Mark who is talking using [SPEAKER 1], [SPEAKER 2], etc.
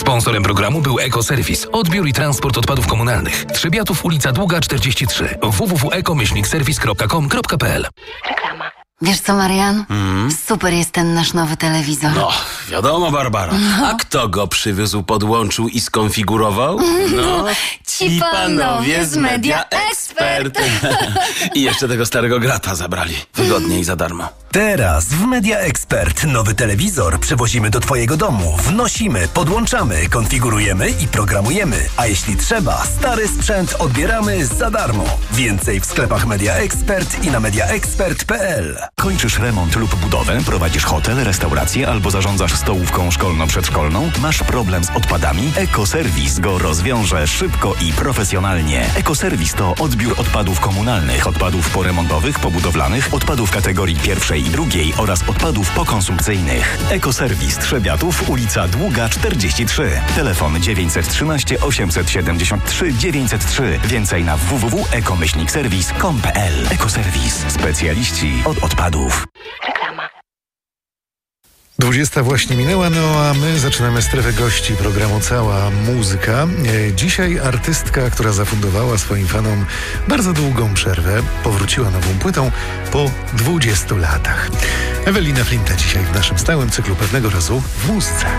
[SPEAKER 1] Sponsorem programu był Ekoserwis. Odbiór i transport odpadów komunalnych. Trzebiatów, ulica Długa 43. www.eko-serwis.com.pl.
[SPEAKER 2] Reklama. Wiesz co, Marian? Super jest ten nasz nowy telewizor.
[SPEAKER 3] No, wiadomo, Barbara. A kto go przywiózł, podłączył i skonfigurował? No,
[SPEAKER 2] ci panowie z Media Expert.
[SPEAKER 3] I jeszcze tego starego grata zabrali. Wygodnie i za darmo.
[SPEAKER 4] Teraz w Media Expert nowy telewizor przywozimy do Twojego domu. Wnosimy, podłączamy, konfigurujemy i programujemy. A jeśli trzeba, stary sprzęt odbieramy za darmo. Więcej w sklepach Media Expert i na mediaexpert.pl.
[SPEAKER 5] Kończysz remont lub budowę, prowadzisz hotel, restaurację albo zarządzasz stołówką szkolno-przedszkolną? Masz problem z odpadami? Ekoserwis go rozwiąże szybko i profesjonalnie. Ekoserwis to odbiór odpadów komunalnych, odpadów poremontowych, pobudowlanych, odpadów kategorii pierwszej i drugiej oraz odpadów pokonsumpcyjnych. Ekoserwis Trzebiatów, ulica Długa 43. Telefon 913 873 903. Więcej na www.eko-serwis.com.pl. Ekoserwis. Specjaliści od odpadów.
[SPEAKER 2] Reklama.
[SPEAKER 6] 20 właśnie minęła, no a my zaczynamy strefę gości programu Cała Muzyka. Dzisiaj artystka, która zafundowała swoim fanom bardzo długą przerwę, powróciła nową płytą po 20 latach. Ewelina Flinta dzisiaj w naszym stałym cyklu Pewnego Razu w muzyce.